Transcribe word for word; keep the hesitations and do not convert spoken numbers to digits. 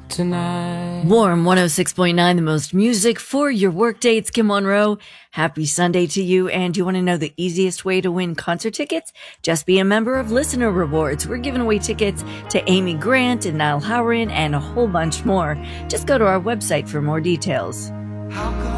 tonight. Warm one oh six point nine, the most music for your workday. It's Kim Monroe. Happy Sunday to you. And you want to know the easiest way to win concert tickets? Just be a member of Listener Rewards. We're giving away tickets to Amy Grant and Niall Horan and a whole bunch more. Just go to our website for more details. How come